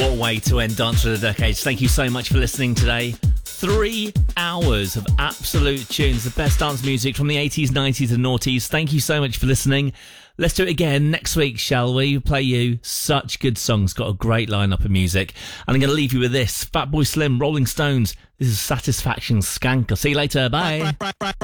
What a way to end Dance for the Decades. Thank you so much for listening today. 3 hours of absolute tunes, the best dance music from the 80s, 90s and noughties. Thank you so much for listening. Let's do it again next week, shall we? Play you such good songs. Got a great lineup of music. And I'm going to leave you with this. Fatboy Slim, Rolling Stones. This is Satisfaction Skank. I'll see you later. Bye.